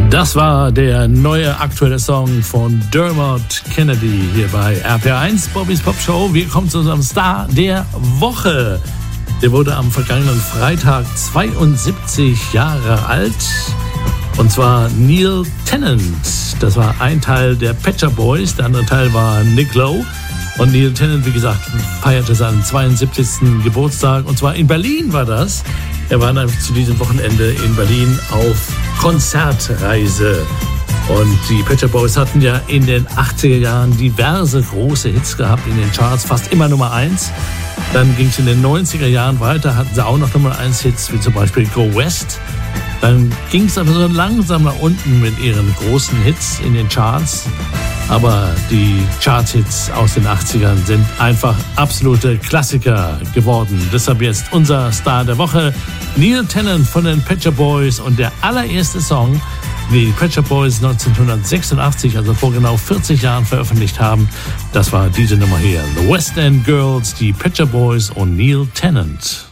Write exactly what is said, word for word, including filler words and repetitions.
Das war der neue aktuelle Song von Dermot Kennedy hier bei R P R eins, Bobbys Pop Show. Wir kommen zu unserem Star der Woche. Der wurde am vergangenen Freitag zweiundsiebzig Jahre alt. Und zwar Neil Tennant. Das war ein Teil der Pet Shop Boys, der andere Teil war Nick Lowe. Und Neil Tennant, wie gesagt, feierte seinen zweiundsiebzigsten Geburtstag. Und zwar in Berlin war das. Er war dann zu diesem Wochenende in Berlin auf Konzertreise. Und die Pet Shop Boys hatten ja in den achtziger Jahren diverse große Hits gehabt in den Charts, fast immer Nummer eins. Dann ging es in den neunziger Jahren weiter, hatten sie auch noch Nummer eins Hits, wie zum Beispiel Go West. Dann ging es aber so langsam nach unten mit ihren großen Hits in den Charts. Aber die Charts-Hits aus den achtzigern sind einfach absolute Klassiker geworden. Deshalb jetzt unser Star der Woche, Neil Tennant von den Pet Shop Boys. Und der allererste Song, den die Pet Shop Boys neunzehnhundertsechsundachtzig, also vor genau vierzig Jahren veröffentlicht haben, das war diese Nummer hier. The West End Girls, die Pet Shop Boys und Neil Tennant.